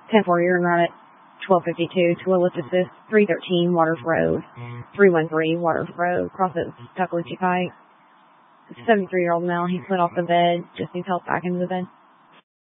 10-4, you're around at 1252, Tualatin Assist, 313 Waters Road, 313 Waters Road, crosses Tuckaleachie Pike. 73-year-old male, he slid off the bed, just needs help back into the bed.